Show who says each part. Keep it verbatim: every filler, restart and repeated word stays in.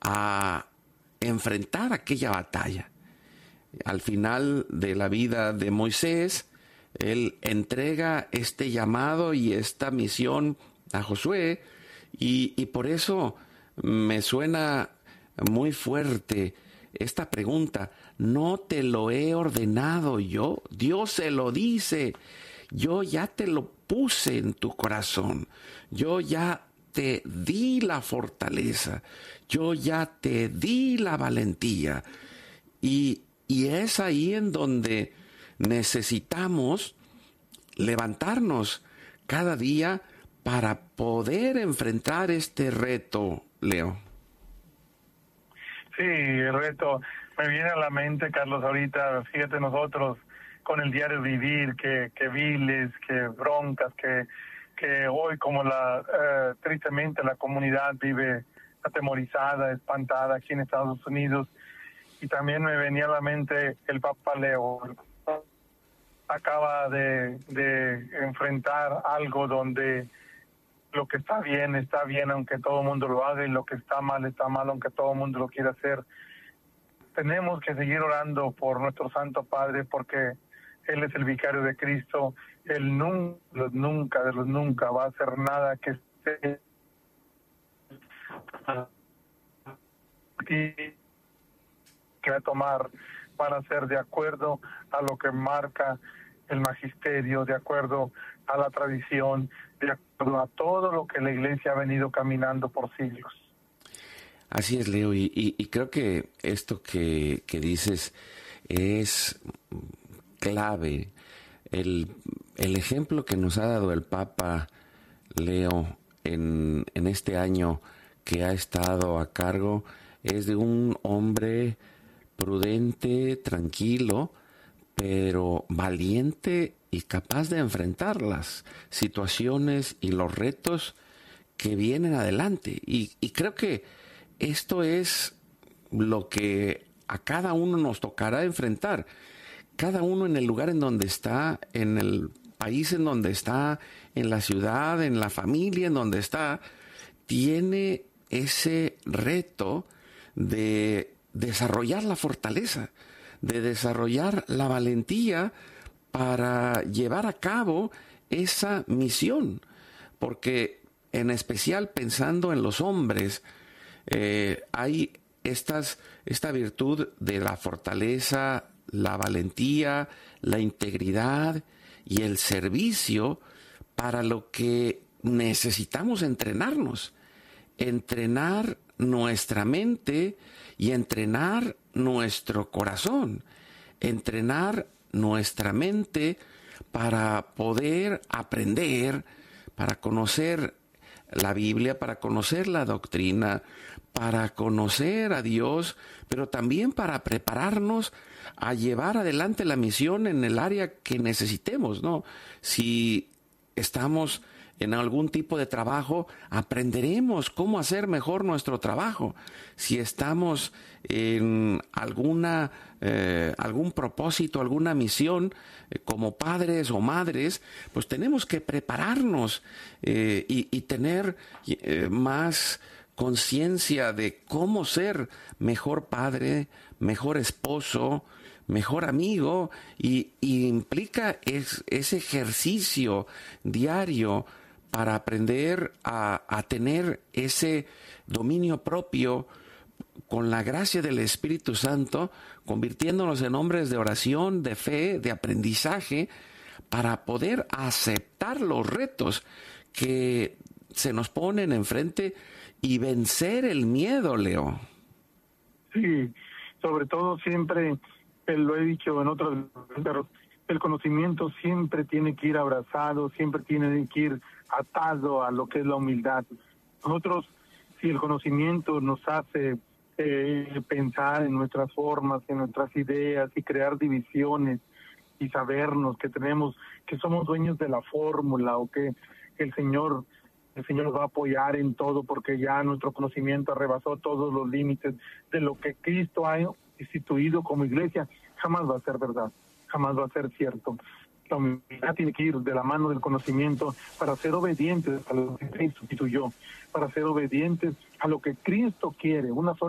Speaker 1: a enfrentar aquella batalla. Al final de la vida de Moisés, él entrega este llamado y esta misión a Josué, y, y por eso me suena muy fuerte esta pregunta: ¿no te lo he ordenado yo? Dios se lo dice. Yo ya te lo puse en tu corazón. Yo ya te di la fortaleza. Yo ya te di la valentía. Y, y es ahí en donde necesitamos levantarnos cada día para poder enfrentar este reto, Leo.
Speaker 2: Sí, el reto me viene a la mente, Carlos, ahorita, fíjate, nosotros con el diario vivir, que, que viles, que broncas, que, que hoy como la eh, tristemente la comunidad vive atemorizada, espantada aquí en Estados Unidos. Y también me venía a la mente el Papa Leo. Acaba de, de enfrentar algo donde lo que está bien, está bien aunque todo el mundo lo haga, y lo que está mal, está mal aunque todo el mundo lo quiera hacer. Tenemos que seguir orando por nuestro Santo Padre, porque Él es el vicario de Cristo. Él nunca, nunca, de los nunca va a hacer nada que esté que va a tomar para ser de acuerdo a lo que marca el magisterio, de acuerdo a la tradición, de acuerdo a todo lo que la Iglesia ha venido caminando por siglos.
Speaker 1: Así es, Leo, y, y, y creo que esto que, que dices es clave. El, el ejemplo que nos ha dado el Papa Leo en, en este año que ha estado a cargo es de un hombre prudente, tranquilo, pero valiente y capaz de enfrentar las situaciones y los retos que vienen adelante. Y, y creo que esto es lo que a cada uno nos tocará enfrentar. Cada uno en el lugar en donde está, en el país en donde está, en la ciudad, en la familia en donde está, tiene ese reto de desarrollar la fortaleza, de desarrollar la valentía para llevar a cabo esa misión. Porque en especial pensando en los hombres, eh, hay estas, esta virtud de la fortaleza, la valentía, la integridad y el servicio, para lo que necesitamos entrenarnos, entrenar nuestra mente y entrenar nuestro corazón, entrenar nuestra mente para poder aprender, para conocer la Biblia, para conocer la doctrina, para conocer a Dios, pero también para prepararnos a llevar adelante la misión en el área que necesitemos, ¿no? Si estamos en algún tipo de trabajo, aprenderemos cómo hacer mejor nuestro trabajo. Si estamos en alguna eh, algún propósito, alguna misión, eh, como padres o madres, pues tenemos que prepararnos eh, y, y tener eh, más conciencia de cómo ser mejor padre, mejor esposo, mejor amigo, y, y implica es, ese ejercicio diario para aprender a, a tener ese dominio propio con la gracia del Espíritu Santo, convirtiéndonos en hombres de oración, de fe, de aprendizaje, para poder aceptar los retos que se nos ponen enfrente y vencer el miedo, Leo.
Speaker 2: Sí, sobre todo siempre, eh, lo he dicho en otros, pero el conocimiento siempre tiene que ir abrazado, siempre tiene que ir atado a lo que es la humildad. Nosotros, si el conocimiento nos hace eh, pensar en nuestras formas, en nuestras ideas y crear divisiones y sabernos que tenemos, que somos dueños de la fórmula, o que el Señor, el Señor nos va a apoyar en todo porque ya nuestro conocimiento rebasó todos los límites de lo que Cristo ha instituido como iglesia, jamás va a ser verdad, jamás va a ser cierto. La humildad tiene que ir de la mano del conocimiento para ser obedientes a lo que Cristo instituyó, para ser obedientes a lo que Cristo quiere, una sola